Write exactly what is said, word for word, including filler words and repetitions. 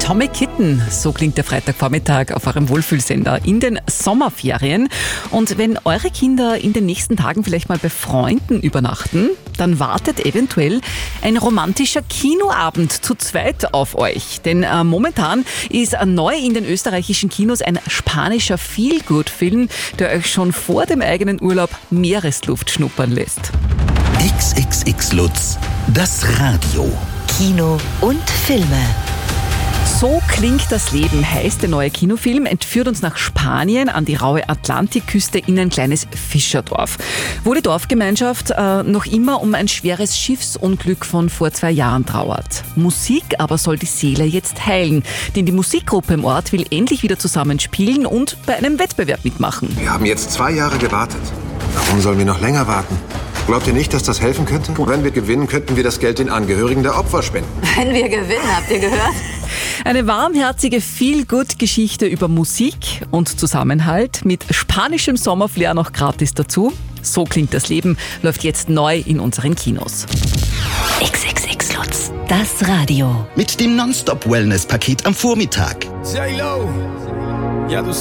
Tommy Kitten, so klingt der Freitagvormittag auf eurem Wohlfühlsender in den Sommerferien. Und wenn eure Kinder in den nächsten Tagen vielleicht mal bei Freunden übernachten, dann wartet eventuell ein romantischer Kinoabend zu zweit auf euch. Denn äh, momentan ist äh, neu in den österreichischen Kinos ein spanischer Feel-Good-Film, der euch schon vor dem eigenen Urlaub Meeresluft schnuppern lässt. X X X Lutz, das Radio. Kino und Filme. So klingt das Leben, heißt der neue Kinofilm, entführt uns nach Spanien an die raue Atlantikküste in ein kleines Fischerdorf, wo die Dorfgemeinschaft äh, noch immer um ein schweres Schiffsunglück von vor zwei Jahren trauert. Musik aber soll die Seele jetzt heilen, denn die Musikgruppe im Ort will endlich wieder zusammenspielen und bei einem Wettbewerb mitmachen. Wir haben jetzt zwei Jahre gewartet. Warum sollen wir noch länger warten? Glaubt ihr nicht, dass das helfen könnte? Wenn wir gewinnen, könnten wir das Geld den Angehörigen der Opfer spenden. Wenn wir gewinnen, habt ihr gehört? Eine warmherzige Feel-Good-Geschichte über Musik und Zusammenhalt mit spanischem Sommerflair noch gratis dazu. So klingt das Leben, läuft jetzt neu in unseren Kinos. X X X Lutz, das Radio. Mit dem Nonstop-Wellness-Paket am Vormittag. J-Lo. Ja, du